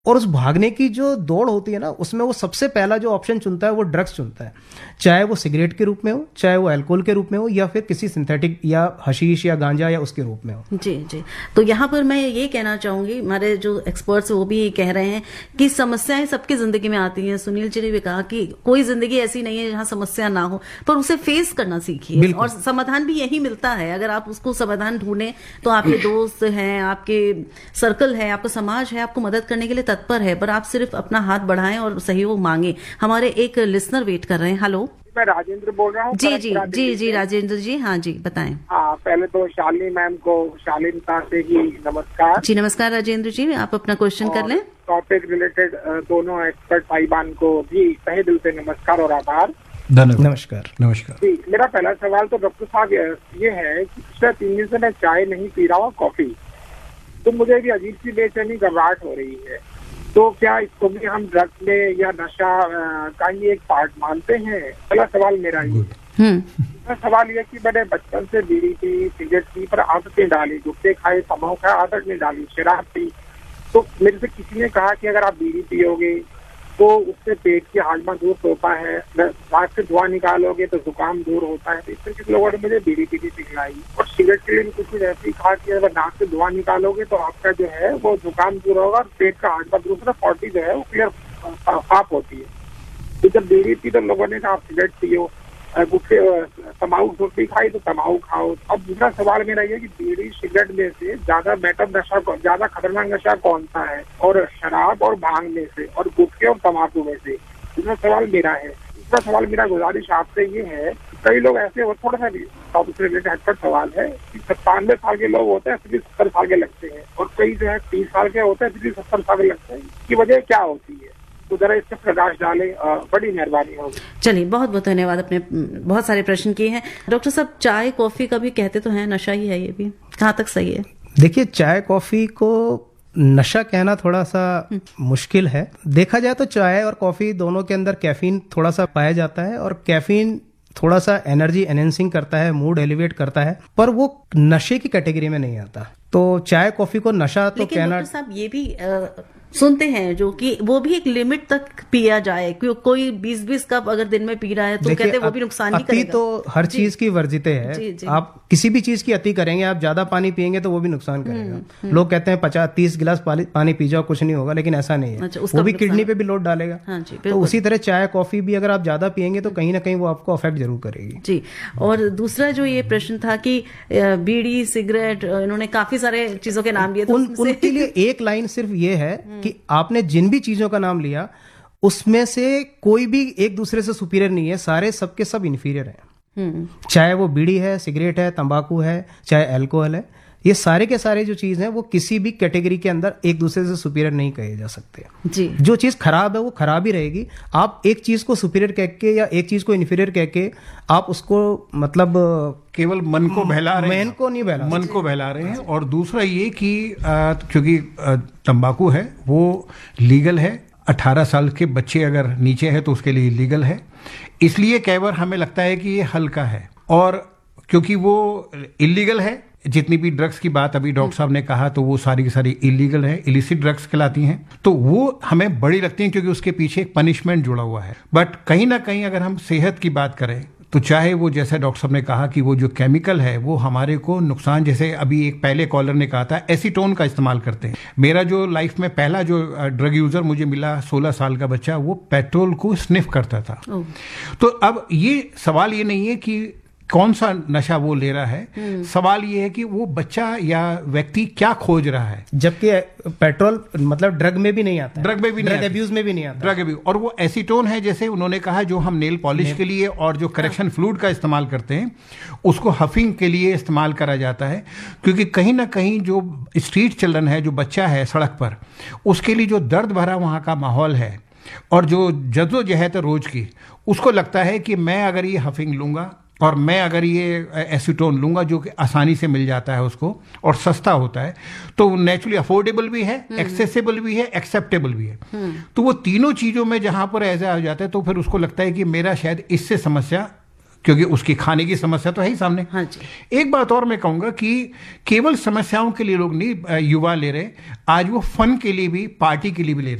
और उस भागने की जो दौड़ होती है ना, उसमें वो सबसे पहला जो ऑप्शन चुनता है वो ड्रग्स चुनता है, चाहे वो सिगरेट के रूप में हो, चाहे वो अल्कोहल के रूप में हो, या फिर किसी सिंथेटिक या हशीश या गांजा या उसके रूप में हो। जी जी। तो यहाँ पर मैं ये कहना चाहूंगी, हमारे जो एक्सपर्ट्स वो भी कह रहे हैं कि समस्याएं सबकी जिंदगी में आती हैं। सुनील जी ने भी कहा कि कोई जिंदगी ऐसी नहीं है जहाँ समस्या ना हो, पर उसे फेस करना सीखिए, और समाधान भी यही मिलता है। अगर आप उसको समाधान ढूंढें तो आपके दोस्त हैं, आपके सर्कल है, आपका समाज है, आपको मदद करने के लिए तत्पर है, पर आप सिर्फ अपना हाथ बढ़ाएं और सहयोग मांगे। हमारे एक लिसनर वेट कर रहे हैं। हेलो, मैं राजेंद्र बोल रहा हूँ। जी जी जी जी राजेंद्र जी, हाँ जी बताएं। हाँ, पहले तो शालिनी मैम को, शालीनता से ही नमस्कार। जी नमस्कार राजेंद्र जी, आप अपना क्वेश्चन कर लें। टॉपिक रिलेटेड दोनों एक्सपर्ट भाईबान को भी तहे दिल से नमस्कार और आभार। नमस्कार। नमस्कार जी, मेरा पहला सवाल तो डॉक्टर साहब ये है कि पिछले 3 दिन से मैं चाय नहीं पी रहा हूँ, कॉफी, तो मुझे भी अजीब सी बेचैनी घबराहट हो रही है। तो क्या इसको भी हम ड्रग्स में या नशा का ही एक पार्ट मानते हैं? पहला सवाल मेरा ये। दूसरा सवाल ये कि मैंने बचपन से बीड़ी पी, सिगरेट पी, पर आदतें डाली, गुटखे खाए, तम्बाकू खाए, आदत नहीं डाली, शराब पी। तो मेरे से किसी ने कहा कि अगर आप बीड़ी पियोगे तो उससे पेट की हाजमा दूर होता है, नाक से धुआं निकालोगे तो जुकाम दूर होता है। तो इस तरह के लोगों ने मुझे बीड़ी पीनी सिखलाई। और सिगरेट के लिए भी कुछ ऐसे ही कहा कि अगर नाक से धुआं निकालोगे तो आपका जो है वो जुकाम दूर होगा और पेट का हाजमा दूसरा 40 जो है वो क्लियर साफ होती है। तो जब बीड़ी पी तो लोगों ने कहा आप सिगरेट पियो, गुटखे तम्बाकू रोटी खाई तो तम्बाकू खाओ। अब दूसरा सवाल मेरा ये कि बीड़ी सिगरेट में से ज्यादा बेटर नशा, ज्यादा खतरनाक नशा कौन सा है? और शराब और भांग में से, और गुटखे और तम्बाकू में से? दूसरा सवाल मेरा है। दूसरा सवाल मेरा गुजारिश आपसे ये है, कई लोग ऐसे, और थोड़ा सा टॉपिक से रिलेटेड हटकर सवाल है कि 97 साल के लोग होते हैं फिर भी 70 साल के लगते हैं, और कई जो है 30 साल के होते हैं फिर भी 70 साल के लगते हैं। इसकी वजह क्या होती है? तो जरा इस पर प्रकाश डालें, बड़ी मेहरबानी होगी। चलिए, बहुत बहुत धन्यवाद। अपने बहुत सारे प्रश्न किए हैं डॉक्टर साहब। चाय कॉफी का भी कहते तो हैं नशा ही है, ये भी कहाँ तक सही है? देखिए, चाय कॉफी को नशा कहना थोड़ा सा मुश्किल है। देखा जाए तो चाय और कॉफी दोनों के अंदर कैफीन थोड़ा सा पाया जाता है, और कैफीन थोड़ा सा एनर्जी एनहेंसिंग करता है, मूड एलिवेट करता है, पर वो नशे की कैटेगरी में नहीं आता। तो चाय कॉफी को नशा तो कहना, डॉक्टर साहब ये भी सुनते हैं जो कि वो भी एक लिमिट तक पिया जाए। कोई 20-20 कप अगर दिन में पी रहा है तो कहते हैं वो भी नुकसान ही करेगा। अति तो हर चीज की वर्जित है। जी। आप किसी भी चीज की अति करेंगे, आप ज्यादा पानी पिएंगे तो वो भी नुकसान करेगा। लोग कहते हैं 50-30 गिलास पानी पी जाओ, कुछ नहीं होगा, लेकिन ऐसा नहीं है। वो भी किडनी पे भी लोड डालेगा। तो उसी तरह चाय कॉफी भी अगर आप ज्यादा पिएंगे तो कहीं ना कहीं वो आपको अफेक्ट जरूर करेगी। जी। और दूसरा जो ये प्रश्न था कि बीड़ी, सिगरेट, इन्होंने काफी सारे चीजों के नाम लिए, उनके लिए एक लाइन सिर्फ ये है कि आपने जिन भी चीजों का नाम लिया उसमें से कोई भी एक दूसरे से सुपीरियर नहीं है, सारे सबके सब इन्फीरियर हैं। चाहे वो बीड़ी है, सिगरेट है, तंबाकू है, चाहे अल्कोहल है, ये सारे के सारे जो चीज हैं वो किसी भी कैटेगरी के अंदर एक दूसरे से सुपीरियर नहीं कहे जा सकते। जी। जो चीज खराब है वो खराब ही रहेगी। आप एक चीज को सुपीरियर कह के या एक चीज को इन्फीरियर कह के आप उसको मतलब केवल मन को बहला रहे हैं, मन को नहीं बहला, मन को बहला रहे हैं। और दूसरा ये कि क्योंकि तंबाकू है वो लीगल है, 18 साल के बच्चे अगर नीचे है तो उसके लिए लीगल है, इसलिए कई बार हमें लगता है कि ये हल्का है। और क्योंकि वो इलीगल है, जितनी भी ड्रग्स की बात अभी डॉक्टर साहब ने कहा तो वो सारी की सारी इलीगल है, इलिसिट ड्रग्स कहलाती हैं, तो वो हमें बड़ी लगती हैं क्योंकि उसके पीछे एक पनिशमेंट जुड़ा हुआ है। बट कहीं ना कहीं अगर हम सेहत की बात करें तो चाहे वो, जैसे डॉक्टर साहब ने कहा कि वो जो केमिकल है वो हमारे को नुकसान, जैसे अभी एक पहले कॉलर ने कहा था एसीटोन का इस्तेमाल करते हैं। मेरा जो लाइफ में पहला जो ड्रग यूजर मुझे मिला 16 साल का बच्चा, वो पेट्रोल को स्निफ करता था। तो अब ये सवाल ये नहीं है कि कौन सा नशा वो ले रहा है, सवाल ये है कि वो बच्चा या व्यक्ति क्या खोज रहा है। जबकि पेट्रोल मतलब ड्रग में भी नहीं आता, ड्रग में भी नहीं, ड्रग अब्यूज में भी नहीं आता, ड्रग अब्यूज। और वो एसीटोन है, जैसे उन्होंने कहा, जो हम नेल पॉलिश के लिए और जो करेक्शन फ्लूइड का इस्तेमाल करते हैं उसको हफिंग के लिए इस्तेमाल करा जाता है। क्योंकि कहीं ना कहीं जो स्ट्रीट चिल्ड्रन है, जो बच्चा है सड़क पर, उसके लिए जो दर्द भरा वहाँ का माहौल है और जो जद्दोजहद है रोज की, उसको लगता है कि मैं अगर ये हफिंग लूंगा और मैं अगर ये एसीटोन लूंगा जो कि आसानी से मिल जाता है उसको और सस्ता होता है, तो नेचुरली अफोर्डेबल भी है, एक्सेसिबल भी है, एक्सेप्टेबल भी है। तो वो तीनों चीज़ों में जहाँ पर ऐसा हो जाता है तो फिर उसको लगता है कि मेरा शायद इससे समस्या क्योंकि उसकी खाने की समस्या तो है ही सामने। हाँ जी। एक बात और मैं कहूंगा कि केवल समस्याओं के लिए लोग नहीं युवा ले रहे, आज वो फन के लिए भी, पार्टी के लिए भी ले रहे।